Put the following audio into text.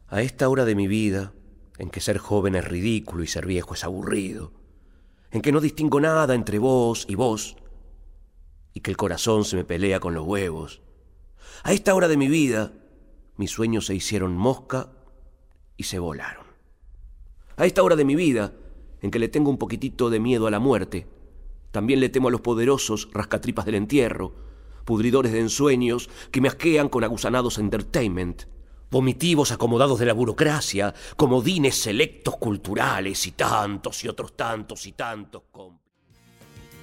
A esta hora de mi vida, en que ser joven es ridículo y ser viejo es aburrido, en que no distingo nada entre vos, y que el corazón se me pelea con los huevos, a esta hora de mi vida, mis sueños se hicieron mosca y se volaron. A esta hora de mi vida, en que le tengo un poquitito de miedo a la muerte, también le temo a los poderosos rascatripas del entierro, pudridores de ensueños que me asquean con aguzanados entertainment, vomitivos acomodados de la burocracia, comodines selectos culturales y tantos y otros tantos y tantos